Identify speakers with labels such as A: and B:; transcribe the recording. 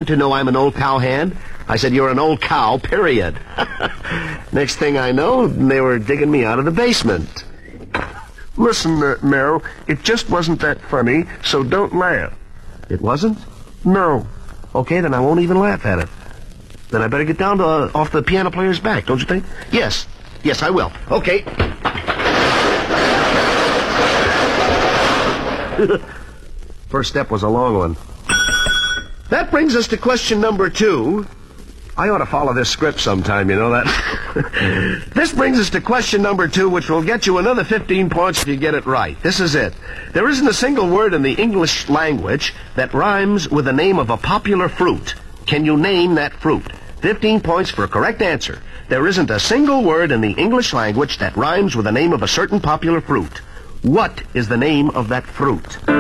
A: to know I'm an old cowhand? I said, you're an old cow, period. Next thing I know, they were digging me out of the basement.
B: Listen, Merrill, it just wasn't that funny, so don't laugh.
A: It wasn't?
B: No.
A: Okay, then I won't even laugh at it. Then I better get down off the piano player's back, don't you think? Yes, I will. Okay. First step was a long one. That brings us to question number 2. I ought to follow this script sometime, you know that? This brings us to question number 2, which will get you another 15 points if you get it right. This is it. There isn't a single word in the English language that rhymes with the name of a popular fruit. Can you name that fruit? 15 points for a correct answer. There isn't a single word in the English language that rhymes with the name of a certain popular fruit. What is the name of that fruit?